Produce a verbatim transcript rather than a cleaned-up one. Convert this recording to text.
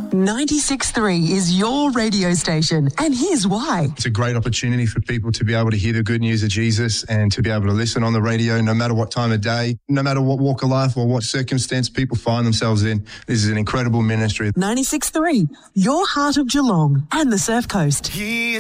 ninety-six point three is your radio station, and here's why. It's a great opportunity for people to be able to hear the good news of Jesus and to be able to listen on the radio no matter what time of day, no matter what walk of life or what circumstance people find themselves in. This is an incredible ministry. ninety-six point three, your heart of Geelong and the Surf Coast. He